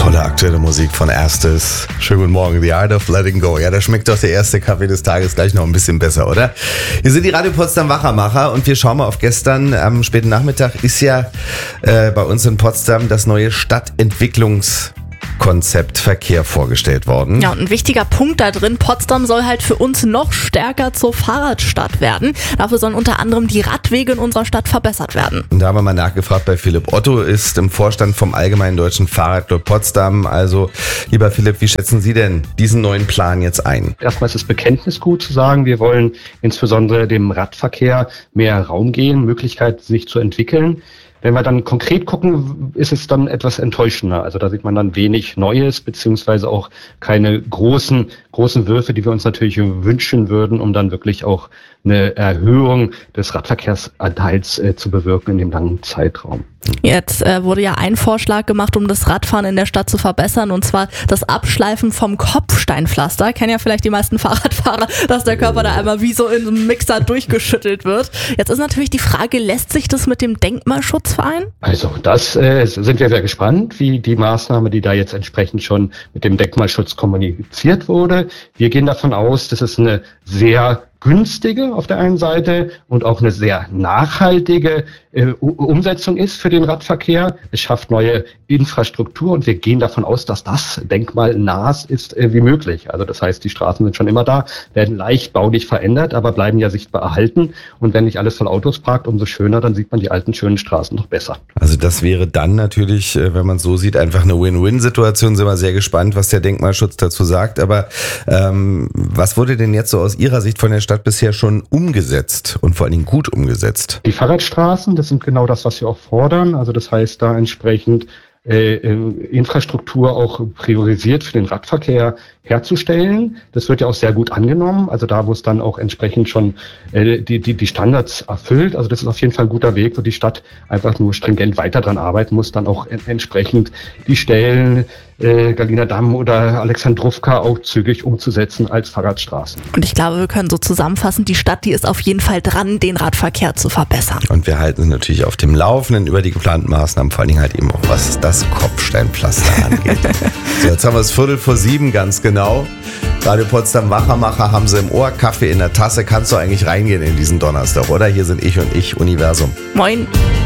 Tolle aktuelle Musik von Erstes. Schönen guten Morgen, The Art of Letting Go. Ja, da schmeckt doch der erste Kaffee des Tages gleich noch ein bisschen besser, oder? Wir sind die Radio Potsdam Wachermacher und wir schauen mal auf gestern. Am späten Nachmittag ist ja bei uns in Potsdam das neue Stadtentwicklungskonzept Verkehr vorgestellt worden. Ja, und ein wichtiger Punkt da drin, Potsdam soll halt für uns noch stärker zur Fahrradstadt werden. Dafür sollen unter anderem die Radwege in unserer Stadt verbessert werden. Und da haben wir mal nachgefragt bei Philipp Otto, ist im Vorstand vom Allgemeinen Deutschen Fahrradclub Potsdam. Also, lieber Philipp, wie schätzen Sie denn diesen neuen Plan jetzt ein? Erstmal ist das Bekenntnis gut zu sagen, wir wollen insbesondere dem Radverkehr mehr Raum geben, Möglichkeit sich zu entwickeln. Wenn wir dann konkret gucken, ist es dann etwas enttäuschender. Also da sieht man dann wenig Neues, beziehungsweise auch keine großen Würfe, die wir uns natürlich wünschen würden, um dann wirklich auch eine Erhöhung des Radverkehrsanteils zu bewirken in dem langen Zeitraum. Jetzt wurde ja ein Vorschlag gemacht, um das Radfahren in der Stadt zu verbessern, und zwar das Abschleifen vom Kopfsteinpflaster. Kennen ja vielleicht die meisten Fahrradfahrer, dass der Körper da einmal wie so in einem Mixer durchgeschüttelt wird. Jetzt ist natürlich die Frage, lässt sich das mit dem Denkmalschutz vereinen? Also das sind wir sehr gespannt, wie die Maßnahme, die da jetzt entsprechend schon mit dem Denkmalschutz kommuniziert wurde. Wir gehen davon aus, dass es eine sehr günstige auf der einen Seite und auch eine sehr nachhaltige Umsetzung ist für den Radverkehr. Es schafft neue Infrastruktur und wir gehen davon aus, dass das denkmalnah ist wie möglich. Also das heißt, die Straßen sind schon immer da, werden leicht baulich verändert, aber bleiben ja sichtbar erhalten. Und wenn nicht alles voll Autos parkt, umso schöner, dann sieht man die alten schönen Straßen noch besser. Also das wäre dann natürlich, wenn man es so sieht, einfach eine Win-Win-Situation. Sind wir sehr gespannt, was der Denkmalschutz dazu sagt. Aber was wurde denn jetzt so aus Ihrer Sicht von der Stadt bisher schon umgesetzt und vor allen Dingen gut umgesetzt? Die Fahrradstraßen, das sind genau das, was wir auch fordern. Also das heißt, da entsprechend Infrastruktur auch priorisiert für den Radverkehr herzustellen. Das wird ja auch sehr gut angenommen. Also da, wo es dann auch entsprechend schon die Standards erfüllt. Also das ist auf jeden Fall ein guter Weg, wo die Stadt einfach nur stringent weiter dran arbeiten muss, dann auch entsprechend die Stellen Galiner Damm oder Alexandrowka auch zügig umzusetzen als Fahrradstraßen. Und ich glaube, wir können so zusammenfassen, die Stadt, die ist auf jeden Fall dran, den Radverkehr zu verbessern. Und wir halten natürlich auf dem Laufenden über die geplanten Maßnahmen, vor allen Dingen halt eben auch, was das Kopfsteinpflaster angeht. So, jetzt haben wir es 6:45 ganz genau. Radio Potsdam Wachermacher haben sie im Ohr, Kaffee in der Tasse. Kannst du eigentlich reingehen in diesen Donnerstag, oder? Hier sind ich und ich, Universum. Moin.